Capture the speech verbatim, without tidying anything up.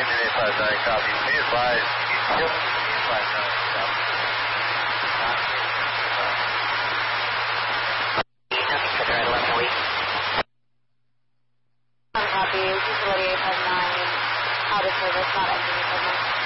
Indian eight five nine, copy. Be advised, East Hill, eight five nine, copy. Nothing for the red eleven week. Copy, East Hill eight five nine, out of service, not engine eight five nine.